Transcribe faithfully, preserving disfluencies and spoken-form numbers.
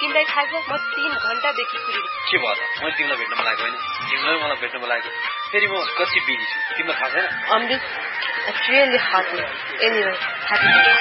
तिमीलाई थाहा छ म तीन घण्टादेखि कुरिरहेको के भयो त मैले तिमीलाई भेट्न मन लागेको होइन तिमीलाई मलाई भेट्न मन लागेको फेरि म कति बिजी छु तिमीलाई थाहा छैन अमृत It's really hot. Anyway, happy